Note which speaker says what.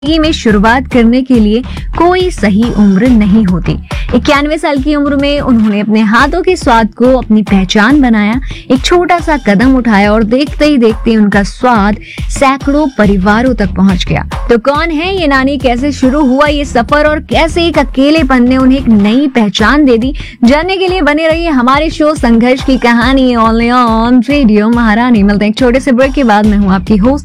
Speaker 1: जिंदगी में शुरुआत करने के लिए कोई सही उम्र नहीं होती। 91 साल की उम्र में उन्होंने अपने हाथों के स्वाद को अपनी पहचान बनाया, एक छोटा सा कदम उठाया और देखते ही देखते उनका स्वाद सैकड़ों परिवारों तक पहुंच गया। तो कौन है ये नानी, कैसे शुरू हुआ ये सफर और कैसे एक अकेलेपन ने उन्हें एक नई पहचान दे दी? जानने के लिए बने रहिए हमारे शो संघर्ष की कहानी ऑन रेडियो महारानी। मिलते हैं एक छोटे से ब्रेक के बाद। मैं हूँ आपकी होस्ट